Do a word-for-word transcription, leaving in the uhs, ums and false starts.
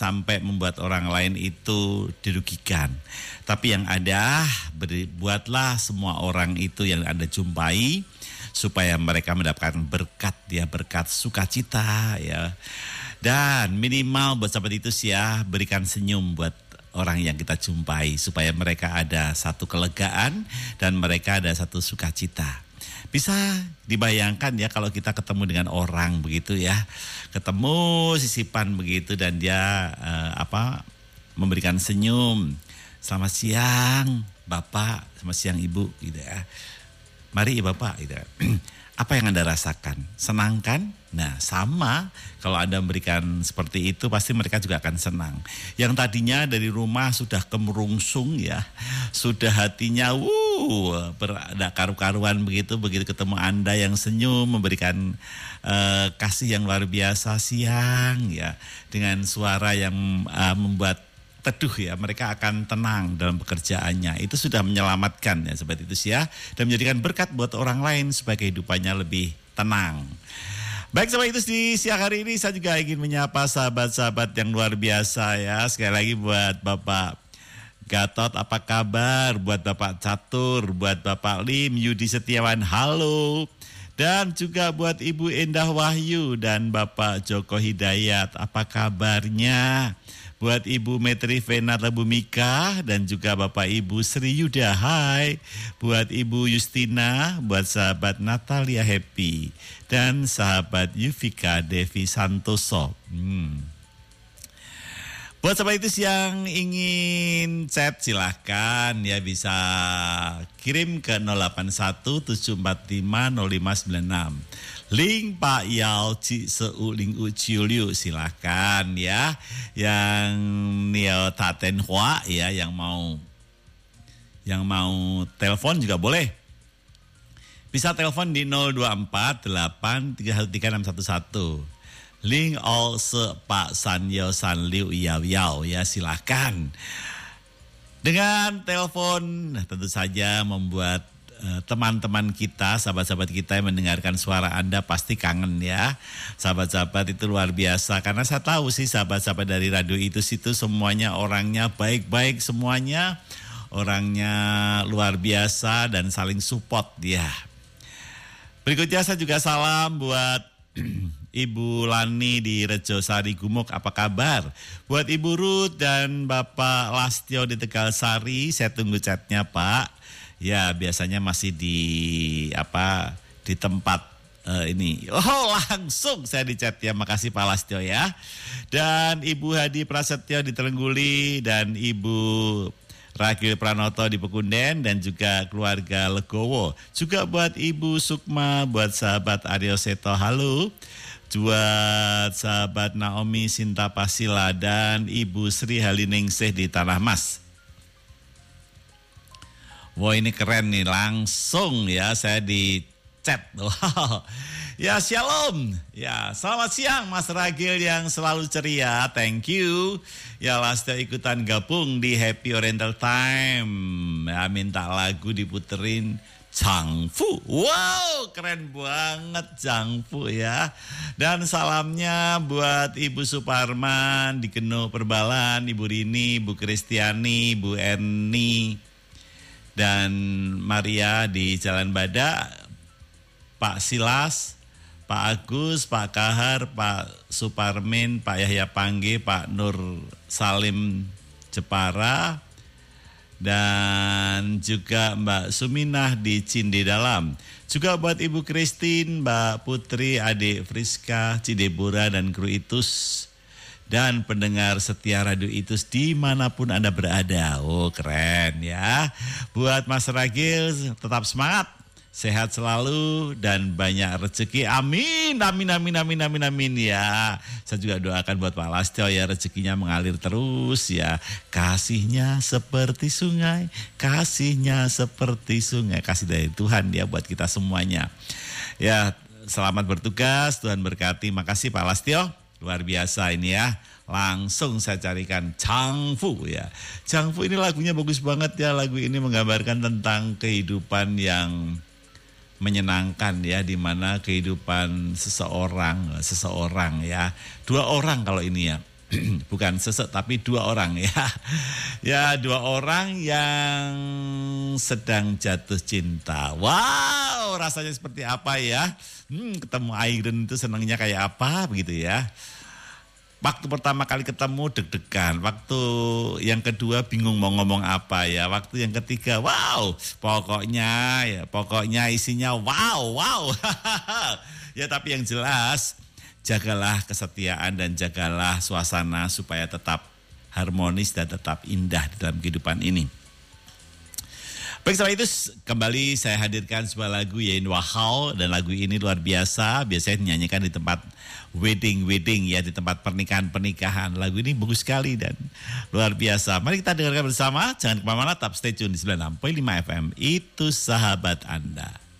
sampai membuat orang lain itu dirugikan. Tapi yang ada, beri, buatlah semua orang itu yang Anda jumpai supaya mereka mendapatkan berkat ya, berkat sukacita ya. Dan minimal buat sahabat itu sih ya, berikan senyum buat orang yang kita jumpai supaya mereka ada satu kelegaan dan mereka ada satu sukacita. Bisa dibayangkan ya kalau kita ketemu dengan orang begitu ya, ketemu sisipan begitu dan dia uh, apa memberikan senyum, selamat siang Bapak, selamat siang Ibu gitu ya. Mari Bapak gitu. Apa yang Anda rasakan? Senang kan? Nah sama, kalau Anda memberikan seperti itu pasti mereka juga akan senang. Yang tadinya dari rumah sudah kemerungsung ya, sudah hatinya wuh, berada karu-karuan begitu, begitu ketemu Anda yang senyum, memberikan uh, kasih yang luar biasa siang ya, dengan suara yang uh, membuat teduh ya, mereka akan tenang dalam pekerjaannya. Itu sudah menyelamatkan ya seperti itu sih ya, dan menjadikan berkat buat orang lain supaya kehidupannya lebih tenang. Baik sahabat itu di siang hari ini saya juga ingin menyapa sahabat-sahabat yang luar biasa ya. Sekali lagi buat Bapak Gatot apa kabar, buat Bapak Catur, buat Bapak Lim, Yudi Setiawan halo. Dan juga buat Ibu Endah Wahyu dan Bapak Joko Hidayat apa kabarnya. Buat Ibu Metri Venata Bumika dan juga Bapak Ibu Sri Yuda hai. Buat Ibu Justina, buat sahabat Natalia Happy dan sahabat Yuvika Devi Santoso. Hmm. Buat sahabat itu yang ingin chat silahkan ya, bisa kirim ke nol delapan satu tujuh empat lima nol lima sembilan enam. Link Pak Yao Ci Seu Ling U Ciuliu silahkan ya. Yang Neo Taten Hua ya, yang mau yang mau telepon juga boleh. Bisa telepon di nol dua empat delapan tiga satu tiga enam satu satu. Ling All Se Pak San Yo San Liu Yao Yao ya, silahkan. Dengan telepon tentu saja membuat teman-teman kita, sahabat-sahabat kita yang mendengarkan suara Anda pasti kangen ya. Sahabat-sahabat itu luar biasa, karena saya tahu sih sahabat-sahabat dari Radio Itu Situ semuanya orangnya baik-baik semuanya. Orangnya luar biasa dan saling support ya. Berikutnya saya juga salam buat Ibu Lani di Rejosari Gumuk apa kabar? Buat Ibu Ruth dan Bapak Lastio di Tegalsari, saya tunggu chatnya Pak. Ya biasanya masih di apa di tempat uh, ini. Oh langsung saya di chat ya, makasih Pak Lastio ya. Dan Ibu Hadi Prasetyo di Telengguli dan Ibu Ragil Pranoto di Pekunden dan juga keluarga Legowo. Juga buat Ibu Sukma, buat sahabat Aryo Seto halo. Buat sahabat Naomi Sinta Pasila dan Ibu Sri Haliningsih di Tanah Mas. Wah ini keren nih, langsung ya saya di chat. Wow. Ya shalom. Ya selamat siang Mas Ragil yang selalu ceria. Thank you. Ya Lastio ikutan gabung di Happy Oriental Time. Ya minta lagu diputerin Jangfu. Wow keren banget Jangfu ya. Dan salamnya buat Ibu Suparman di Geno Perbalan, Ibu Rini, Ibu Kristiani, Ibu Eni dan Maria di Jalan Bada, Pak Silas, Pak Agus, Pak Kahar, Pak Suparmin, Pak Yahya Pangge, Pak Nur Salim Jepara, dan juga Mbak Suminah di Cinde Dalam. Juga buat Ibu Christine, Mbak Putri, Adik Friska, Cidebura dan kru Itus. Dan pendengar setia Radio Itus dimanapun Anda berada. Oh keren ya. Buat Mas Ragil tetap semangat, sehat selalu dan banyak rezeki. Amin, amin, amin, amin, amin, amin ya. Saya juga doakan buat Pak Lastio ya, rezekinya mengalir terus ya. Kasihnya seperti sungai, kasihnya seperti sungai. Kasih dari Tuhan ya buat kita semuanya. Ya selamat bertugas, Tuhan berkati. Makasih Pak Lastio. Luar biasa ini ya. Langsung saya carikan Jangfu ya. Jangfu ini lagunya bagus banget ya. Lagu ini menggambarkan tentang kehidupan yang menyenangkan ya, di mana kehidupan seseorang, seseorang ya. Dua orang kalau ini ya. bukan sesek tapi dua orang ya. Ya, dua orang yang sedang jatuh cinta. Wow, rasanya seperti apa ya? Hmm, ketemu Iron itu senangnya kayak apa begitu ya. Waktu pertama kali ketemu deg-degan, waktu yang kedua bingung mau ngomong apa ya, waktu yang ketiga wow, pokoknya ya pokoknya isinya wow, wow. Ya tapi yang jelas jagalah kesetiaan dan jagalah suasana supaya tetap harmonis dan tetap indah di dalam kehidupan ini. Baik, setelah itu kembali saya hadirkan sebuah lagu Yain Wahau, dan lagu ini luar biasa, biasanya dinyanyikan di tempat wedding-wedding ya, di tempat pernikahan-pernikahan. Lagu ini bagus sekali dan luar biasa. Mari kita dengarkan bersama, jangan kemana-mana, tetap stay tune di sembilan puluh enam koma lima F M, itu sahabat Anda.